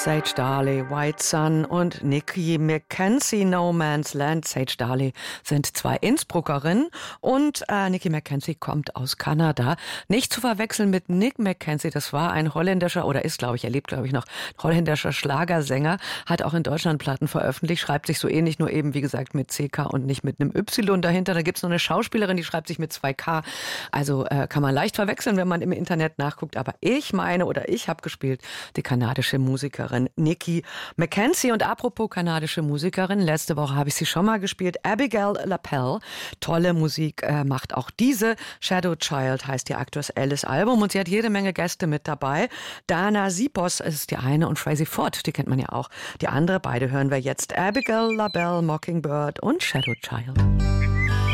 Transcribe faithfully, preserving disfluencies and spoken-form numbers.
Sage Darley, White Sun und Nikki Mackenzie, No Man's Land. Sage Darley sind zwei Innsbruckerinnen und äh, Nikki Mackenzie kommt aus Kanada. Nicht zu verwechseln mit Nick Mackenzie, das war ein holländischer, oder ist, glaube ich, er lebt, glaube ich, noch, holländischer Schlagersänger, hat auch in Deutschland Platten veröffentlicht, schreibt sich so ähnlich, nur eben, wie gesagt, mit C K und nicht mit einem Y dahinter. Da gibt's noch eine Schauspielerin, die schreibt sich mit zwei K. Also äh, kann man leicht verwechseln, wenn man im Internet nachguckt. Aber ich meine, oder ich habe gespielt, die kanadische Musikerin Nikki Mackenzie. Und apropos kanadische Musikerin, letzte Woche habe ich sie schon mal gespielt. Abigail LaPelle, tolle Musik äh, macht auch diese. Shadow Child heißt ihr aktuelles Album und sie hat jede Menge Gäste mit dabei. Dana Sipos ist die eine und Tracy Ford, die kennt man ja auch. Die andere, beide hören wir jetzt. Abigail LaBelle, Mockingbird und Shadow Child.